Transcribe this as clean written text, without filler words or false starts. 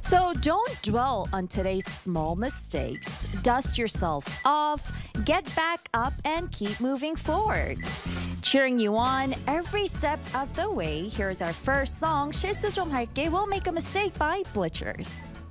So don't dwell on today's small mistakes. Dust yourself off, get back up, and keep moving forward. Cheering you on every step of the way, here's our first song, 실수 좀 할게, We'll Make a Mistake by Bleachers.